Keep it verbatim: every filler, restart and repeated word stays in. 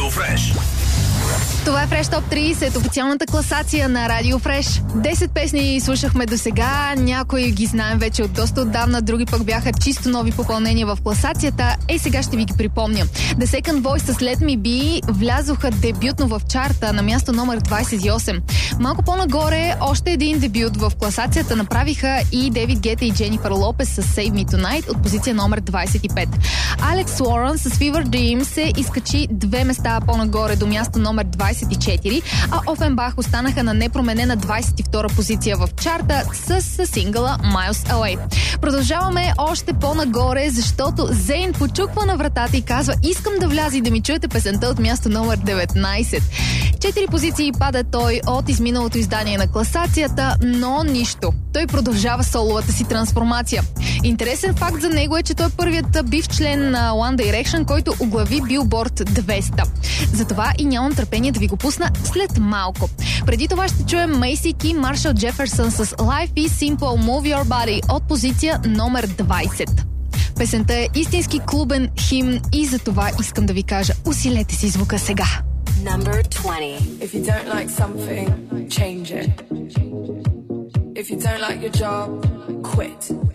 Фреш. Това е Фреш Топ трийсет, официалната класация на Радио Фреш. десет песни слушахме до сега, някои ги знаем вече от доста отдавна, други пък бяха чисто нови попълнения в класацията. Е, сега ще ви ги припомня. The Second Voice с Let Me Be влязоха дебютно в чарта на място номер двайсет и осем. Малко по-нагоре още един дебют в класацията направиха и Дейвид Гета и Дженифър Лопес с Save Me Tonight от позиция номер двайсет и пет. Алекс Уорън с Fever Dream се изкачи две места по-нагоре до място номер двайсет и четири, а Офенбах останаха на непроменена двайсет и втора позиция в чарта с, с сингъла Miles Away. Продължаваме още по-нагоре, защото Зейн почуква на вратата и казва: искам да вляза и да ми чуете песента от място номер деветнайсет. Четири позиции пада той от изминалото издание на класацията, но нищо. Той продължава соловата си трансформация. Интересен факт за него е, че той е първият бив член на One Direction, който оглави Billboard двеста. Затова и нямам търпение да ви го пусна след малко. Преди това ще чуем Мейси Ки Маршал Джеферсън с Life is Simple Move Your Body от позиция номер двайсет. Песента е истински клубен химн и за това искам да ви кажа: усилете си звука сега. Number twenty. If you don't like something, change it. If you don't like your job, quit.